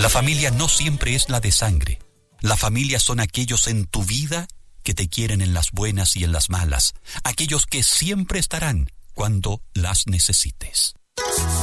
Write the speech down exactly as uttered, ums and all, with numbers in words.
familia no siempre es la de sangre. La familia son aquellos en tu vida que te quieren en las buenas y en las malas, aquellos que siempre estarán cuando las necesites.